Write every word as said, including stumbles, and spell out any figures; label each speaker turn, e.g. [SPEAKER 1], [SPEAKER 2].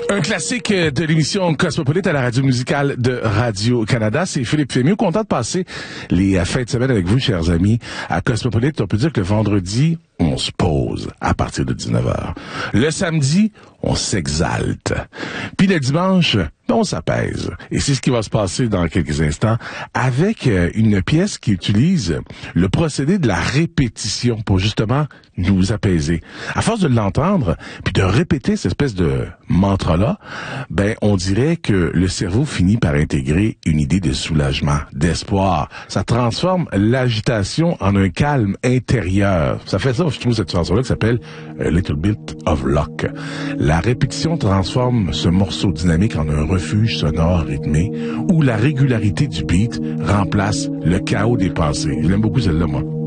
[SPEAKER 1] Un classique de l'émission Cosmopolite à la radio musicale de Radio-Canada. C'est Philippe Fémieux. Content de passer les fins de semaine avec vous, chers amis. À Cosmopolite, on peut dire que le vendredi, on se pose à partir de dix-neuf heures. Le samedi, on s'exalte. Puis le dimanche, ben, on s'apaise. Et c'est ce qui va se passer dans quelques instants avec une pièce qui utilise le procédé de la répétition pour justement nous apaiser. À force de l'entendre, puis de répéter cette espèce de mantra-là, ben on dirait que le cerveau finit par intégrer une idée de soulagement, d'espoir. Ça transforme l'agitation en un calme intérieur. Ça fait ça, je trouve, cette chanson-là qui s'appelle A Little Bit of Luck. La répétition transforme ce morceau dynamique en un refuge sonore rythmé où la régularité du beat remplace le chaos des pensées. Je l'aime beaucoup celle-là, moi.